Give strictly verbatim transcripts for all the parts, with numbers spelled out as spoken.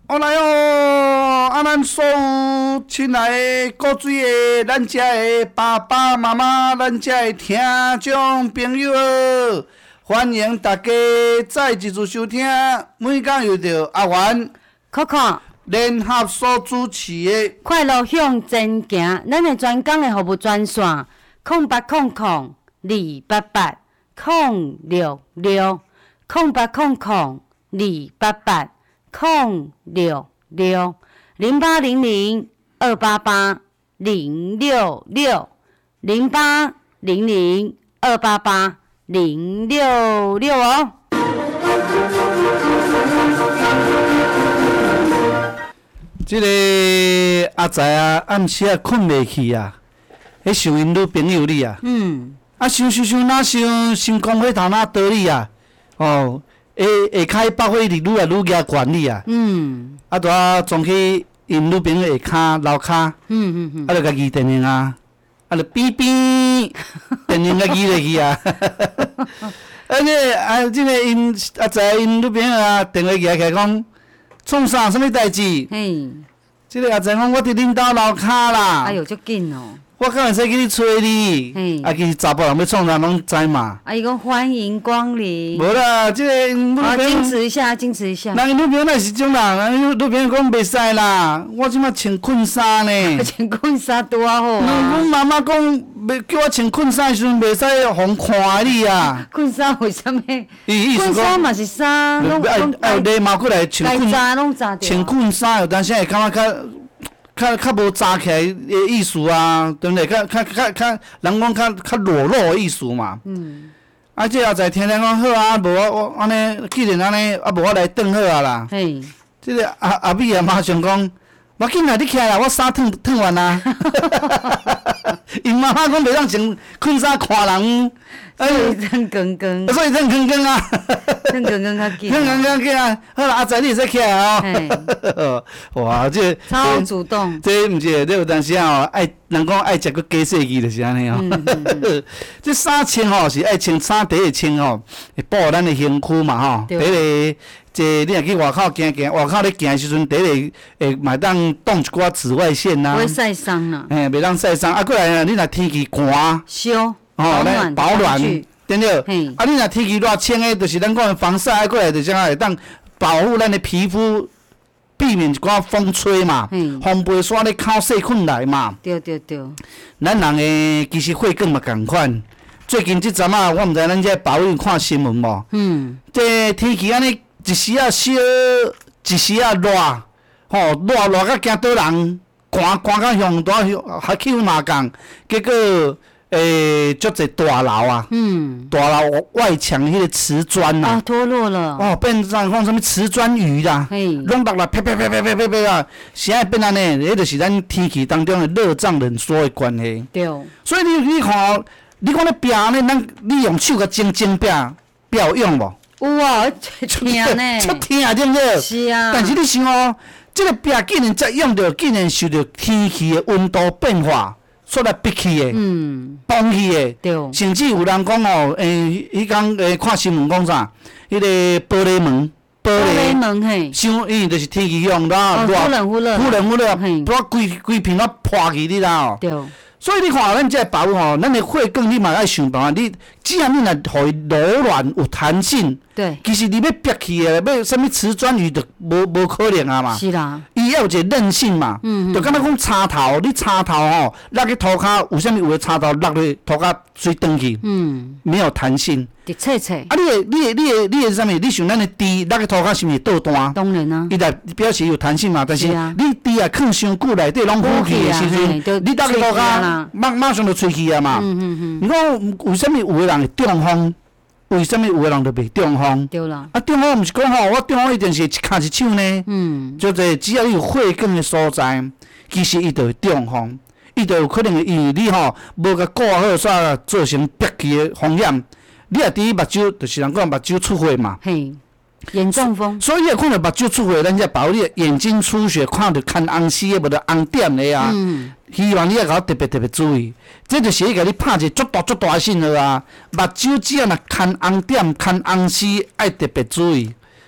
我来哦！啊，咱所有亲爱的各水的，咱遮的爸爸妈妈，咱遮的听众朋友，欢迎大家再一次收听。每讲又着阿元、 Coco 联合所主持的快乐向前行，咱的专讲的服务专线：空八空空二八八空六六空八空空二八八空六六零八零零二八八零六六零八零零二八八零六六哦。 即、这个阿财啊，暗时啊困袂去啊，迄想因女朋友哩啊。嗯。啊，想想想，哪想成功迄头哪道理啊？哦，下下骹百火哩愈来愈加悬哩啊。嗯。啊，拄啊撞去因女朋友下骹楼骹。嗯嗯嗯。啊，就甲移电话啊，啊，就哔哔，电话甲移落去啊。啊，这啊，即个因阿财因女朋友啊，电话举起来讲。创啥？什么代志？嘿，即个阿仔讲，我伫恁兜楼骹啦。 哎呦，足紧哦！ 我敢会使去你找你？嘿，啊，其实查甫人要创啥拢知嘛。 啊，伊讲欢迎光临。 无啦，即、这个女朋友。啊， 矜持一下，矜持一下。 人女朋友那是种人，人女朋友讲袂使啦。我即马穿困衫呢。 穿困衫拄啊好啊。 阮妈妈讲，袂叫我穿困衫的时阵，袂使互看你啊。 困衫为什么？ 伊困衫嘛是衫，拢拢爱礼貌过来穿困。 该拢扎掉。 穿困衫有当时会感觉较。较较无扎起来的意思啊，对不对？较较较较，人讲较较裸露的意思嘛。嗯。啊，这后在听听讲好啊，无我我安尼，既然安尼，啊无我来转好啊啦。嘿。这个阿阿美啊，马上讲，我紧来你起来啦，我衫脱脱完啊。因妈妈讲袂当穿困衫看人。 所以真刚刚。 所以真刚刚啊。 真刚刚较紧。 刚刚较紧啊！好啦，阿仔你会使起来哦。哇，这个、 超主动。 这毋是，这有当时啊，爱人讲爱食个鸡细鱼就是安尼哦。嗯、这衫穿吼是爱穿衫底会穿吼，会保护咱的身躯嘛吼。第一个，这你若去外口行行，外口咧行的时阵，第一个会嘛当挡一寡紫外线呐。 不会晒伤啦。 嘿，袂当晒伤。啊，过来你若天气寒， 烧。 哦，来保暖，对不对？啊，你若天气热清诶，就是咱讲防晒啊，过来就是会当保护咱的皮肤，避免一寡风吹嘛，风袂煞咧靠细菌来嘛。 对对对。 咱人诶，其实血管嘛共款。最近即阵啊，我毋知咱遮保有看新闻无？嗯。这天气安尼，一时啊烧，一时啊热，吼热热甲惊倒人，寒寒甲向大还起麻降，结果。诶，足侪大楼啊，嗯，大楼外墙迄个瓷砖呐， 啊，脱落了， 哦，变成讲什么瓷砖鱼啦，拢落来啪啪啪啪啪啪啪啊，现在变安尼，迄就是咱天气当中的热胀冷缩的关系。 对。 所以你你看，你讲咧壁安尼，咱你用手甲整整壁，壁有用无？ 有啊，疼呢， 出疼对不对？ 是啊。 但是你想哦，这个壁竟然才用着，竟然受到天气的温度变化。出来逼去的，嗯，崩去的，对，甚至有人讲哦，诶，迄讲诶，看新闻讲啥，迄个玻璃门， 玻璃门嘿， 伤伊就是天气用啦， 忽冷忽热， 忽冷忽热，不啊规规片都破去你啦哦，对。所以你看，咱这保护吼，咱的血管你嘛爱想办法，你只要你若互伊柔软有弹性，对，其实你要逼去的，要什么瓷砖鱼就无无可能啊嘛。 是啦， 伊要有一个韧性嘛，嗯嗯，就敢若讲插头，你插头吼落去涂骹，有啥物有的插头落去涂骹水转去，嗯，没有弹性。 的切切。 啊，你的你的你的你的啥物？你像咱的滴落去涂骹是毋是倒单？ 当然啊。 伊来表示有弹性嘛，但是你滴啊放伤久内底拢浮去的时阵，你落去涂骹，马马上就吹去啊嘛。嗯嗯嗯。你讲为什么有的人会中风？为什么有的人就袂中风？对啦。啊，中风毋是讲吼，我中风一定是一骹一手呢。嗯。就这只要有血管的所在，其实伊就会中风，伊就有可能会因为你吼无甲顾好，煞造成憋气的风险。你若伫目睭，就是人讲目睭出血嘛。 嘿。眼中风。 所以你看到目睭出血，咱才保你眼睛出血，看到看红丝的，无着红点的啊。嗯。希望你也甲我特别特别注意，这就是甲你拍一个足大足大的信号啊！目睭只要若看红点、看红丝，爱特别注意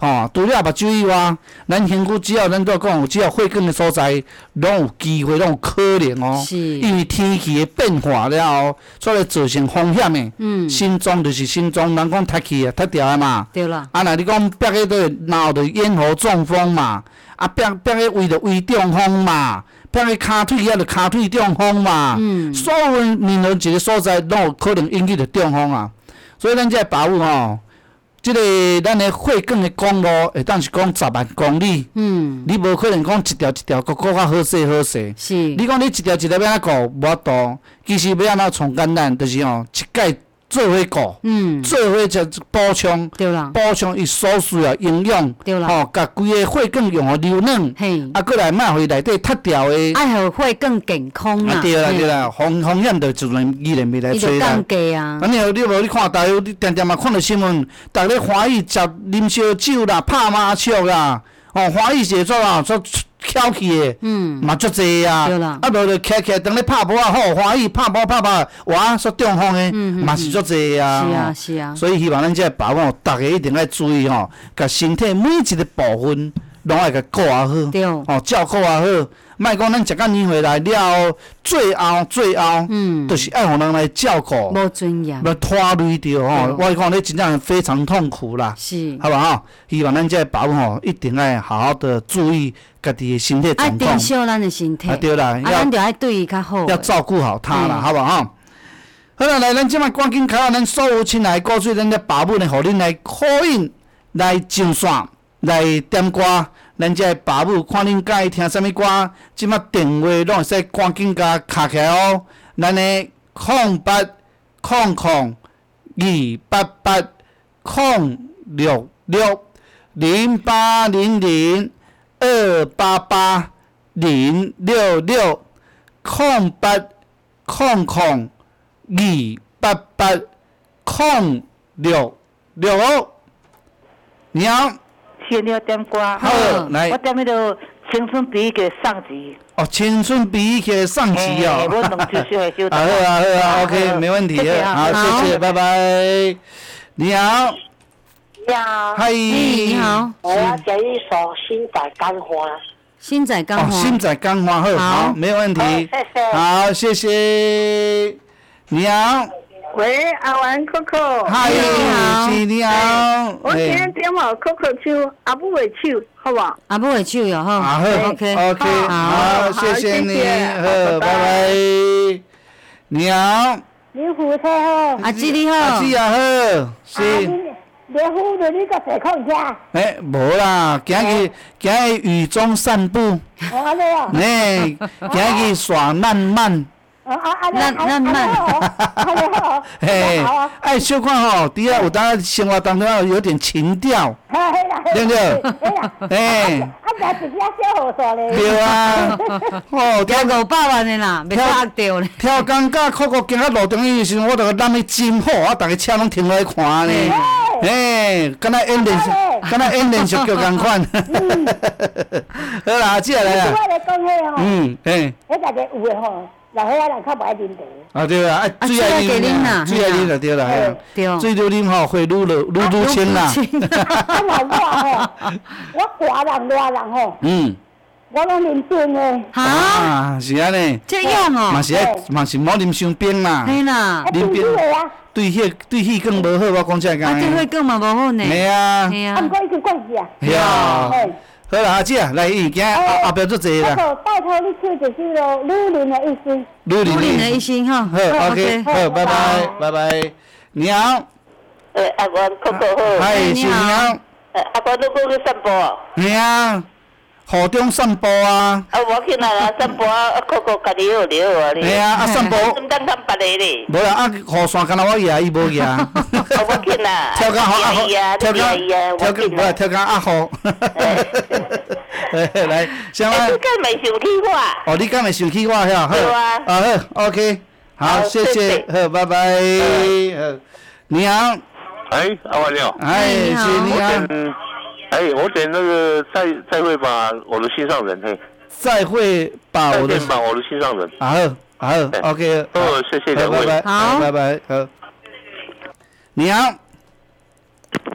吼，除了目睭以外，咱身躯只要咱都讲有只要血管的所在，拢有机会，拢有可能哦。 是。 因为天气的变化了后，所以造成风险的。嗯。心脏就是心脏，人讲脱气啊，脱掉的嘛。 对啦。 啊，若你讲憋个都脑的咽喉中风嘛，啊憋憋个胃就胃中风嘛。变个骹腿遐就骹腿中风嘛，嗯，所有任何一个所在拢有可能引起着中风啊。所以咱这把握吼，即、这个咱的血管的公路会当是讲十万公里，嗯，你无可能讲一条一条搁搁较好势好势。 是， 你讲你一条一条要安怎顾无法度，其实要安怎从简单，就是吼一概做伙顾，嗯，做伙才补充， 对啦， 补充伊所需要营养， 对啦， 吼，甲规个血管用互流软，嘿，啊，过来莫互伊内底脱掉的， 爱互血更健康啦， 啊，对啦对啦，风风险就自然依然袂来吹啦。伊就降低啊。 安尼你无你看，大家你定定嘛看到新闻，逐个欢喜食啉烧酒啦、拍麻将啦，哦，欢喜写作啦，做翘起的，嗯，嘛足济啊。对啦。啊，无就徛徛当咧拍波啊，好欢喜拍波拍波，哇，说中风的，嘛是足济啊。 是啊是啊。 所以希望咱这把握，大家一定要注意吼，甲身体每一个部分拢爱甲顾啊好， 对， 哦，照顾啊好。莫讲咱食到年岁来了后，最后最后，嗯，就是爱互人来照顾， 无尊严， 要拖累着吼。我讲你真正非常痛苦啦， 是， 好不好？希望咱这把握吼，一定要好好的注意家己的身体状况。 爱珍惜咱的身体， 啊对啦， 啊咱就爱对伊较好， 要照顾好他啦，好不好？好啦，来，咱即摆赶紧开啊！咱所有亲爱的歌手，咱的把握呢，互恁来call in来上线来点歌。咱这爸母看恁喜听啥物歌，即马电话拢会使赶紧甲卡起来哦。咱的空八空空二八八空六六零八零零二八八零六六空八空空二八八空六六。你好。 先要点歌， 好，来， 我点迄个青春比给上集。 哦，青春比给上集哦。 我弄就是会收到。 好啊，好啊 ，OK， 没问题。好，谢谢，拜拜。你好。 你好。 嗨。 你好。 我要讲一首《心在甘花》。 心在甘花。 哦，心在甘花，好，好，没问题。 谢谢。 好，谢谢。你好。 喂，阿文 Coco。 嗨，是你好。 我今天点我 Coco 手，阿母的手，好不好？ 阿母的手哟，哈。 好 ，OK，OK，好，谢谢你，好，拜拜。你好。 你夫妻好。 阿姊你好。 阿姊也好，是。 你夫的你个坐空车。 诶，无啦，今日今日雨中散步。 哦，安尼啊。 呢，今日耍浪漫。 啊啊！ 咱咱慢， 嘿，哎，小看吼，底下有当生活当中有点情调，对不对？哎， 啊，但是只小好耍咧。 对啊， 哦，跳五百万的啦，袂杀掉咧。 跳钢架，酷酷行到路中间时，我著揽去真好，啊，逐个车拢停落来看呢。哎，敢若演练，敢若演练小叫共款。好啦，接下来啦。 我来讲迄吼。 嗯，嘿。 迄大家有诶吼。老岁仔人较无爱啉茶。 啊对啊，啊水爱啉啦，水爱啉就对啦，嘿，水愈啉吼会愈落愈愈清啦。 啊嘛我吼，我大人大人吼，嗯，我拢啉冰诶。 啊，是安尼。 这样哦。 嘛是爱，嘛是莫啉伤冰啦。 嘿啦。 啉冰。对血对血更无好，我讲这个。 啊，对血更嘛无好呢。 系啊。 系啊。 啊，毋过伊是关系啊。 系啊。好啦，阿姐啊，来，伊今后后壁做济啦。 拜托你唱一首咯，女人的一生。 女人的一生哈。 好 ，OK， 好，拜拜，拜拜。你好。 呃，阿文 Coco 好。 嗨，是你好。 呃，阿文，你过去散步哦。 系啊。河中散步啊！ 啊，我去那啦散步啊，Coco 家己好聊啊你。 系啊，啊散步。 唔当看别个咧。 无啦，啊雨伞敢若我举，伊无举。啊， 我去啦。 跳到好啊好，跳到跳到无跳到啊好。来，什么？ 你敢未生气我？ 哦，你敢未生气我是吧？ 好啊。 啊好 ，OK， 好，谢谢，好，拜拜。好，你好。 哎，阿文你好。 哎，是你好。 哎，我点那个再再会吧，我的心上人嘿。 再会吧，我的吧，我的心上人。 好，好 ，OK。 哦，谢谢两位。 拜拜，好，拜拜，好。你好。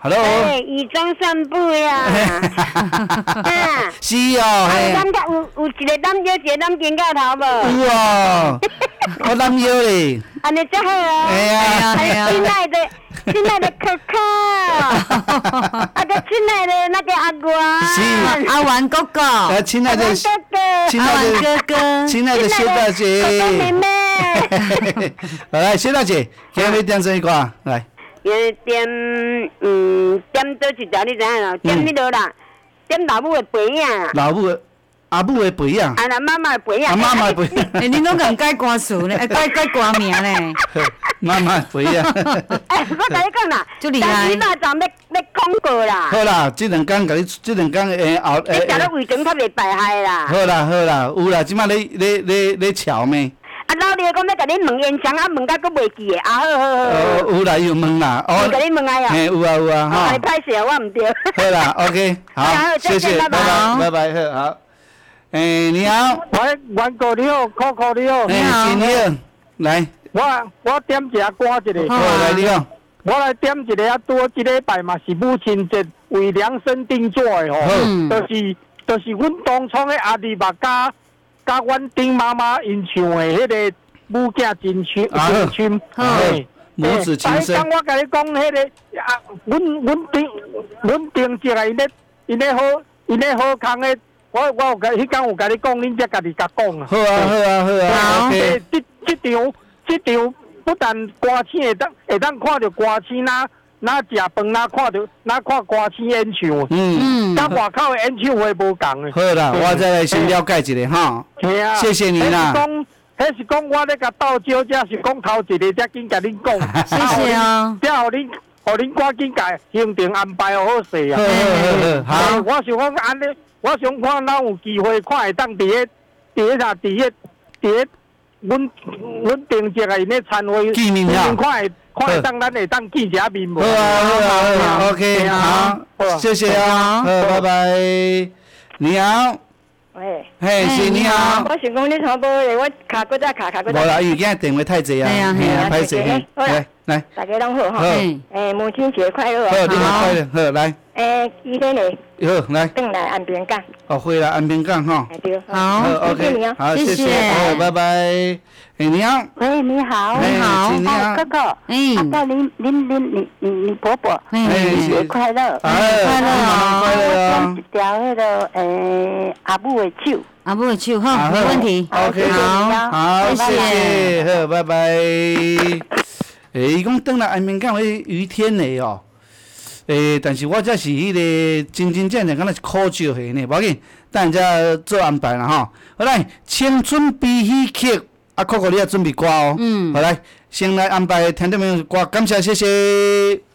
，Hello。 哎，雨中散步呀。啊， 是哦，嘿。 感觉有有一个男腰，一个男肩胛头无？ 有哦，我男腰嘞。 安尼真好哦。 哎呀， 哎呀，亲爱的，亲爱的可可，啊个亲爱的那个阿元。 是阿丸哥哥。 呃，亲爱的，亲阿丸爱的哥哥， 亲爱的谢大姐。 哥哥妹妹。 来，谢大姐，今日要点什么歌？来。 也点嗯点倒一条，你知影咯？点迄落啦，点老母的背影啦。 老母的阿母的背影。 啊，妈妈的背影。 啊，妈妈的背影。 哎，恁拢共改歌词呢？哎，改改歌名呢？ 妈妈的背影。 哎，我甲你讲啦， 就厉害。 你那站要要广告啦。 好啦，这两天甲你，这两天诶后诶。 你食了胃肠较袂败害啦。 好啦好啦，有啦，即摆咧咧咧咧瞧咩？ 啊，老李讲要甲你问烟肠，啊问甲佫袂记诶，啊好好好。 哦，有啦有问啦， 哦。甲你问啊呀。 嘿，有啊有啊哈。 啊，歹势啊，我毋对。 好啦 ，OK， 好，谢谢，拜拜拜拜，好好。诶，你好。 喂，元哥你好 ，Coco 你好。 你好。你好，来。 我我点一下歌一个。 好，来你好。 我来点一个啊，拄即礼拜嘛是母亲节为量身定做的吼，就是就是阮当初的阿弟嘛甲甲阮丁妈妈因唱的迄个母囝真唱真唱， 嘿，母子情深。 当我甲你讲迄个啊，阮阮丁阮丁姐啊，因咧因咧好因咧好康的，我我有甲迄天有甲你讲，恁才家己甲讲啊。 好啊好啊好啊。 诶，即即场即场。不但歌星会当会当看到歌星，哪哪食饭，哪看到哪看歌星演唱，嗯，甲外口的演唱会无共的。 好啦，我再来先了解一下哈。 系啊， 谢谢你啦。 迄是讲，迄是讲我咧甲倒招，才是讲头一个才紧甲恁讲。 谢谢啊。 才互恁，互恁赶紧甲行程安排好好势啊。 好好好。 我想讲安尼，我想看哪有机会看会当伫迄，伫迄啥，伫迄，伫迄。阮阮定节啊，因咧参会， 见面看会看会当咱会当见一下面无？ 好啊好啊好啊 ，OK， 好，谢谢啊，好，拜拜。你好， 喂， 嘿，是你好。 我想讲你差不多，我卡过再卡卡过再。 无啦，伊今日电话太济啊， 系啊系啊，歹势嘿，来来， 大家拢好哈。诶，母亲节快乐。 好，你好快乐，好来。 诶，今天呢？ 好来。 转来安平港。 哦，回来安平港哈。 对。 好 ，OK， 好，谢谢，好，拜拜。哎，你好。 喂，你好。 你好。 你好。 哥哥。嗯。阿哥，您您您你你你婆婆。 哎， 节快乐。 哎， 快乐啊！ 快乐啊！ 一条那个诶阿母的手。 阿母的手哈，没问题。 OK， 好，好，谢谢，好，拜拜。诶，伊讲转来安平港迄余天的哦。诶，但是我这是迄个真真正正敢若是苦笑戏呢，无要紧，等下做安排啦吼。好来，青春悲喜剧，啊，可可你也准备歌哦。嗯。好来，先来安排听众朋友歌，感谢谢谢。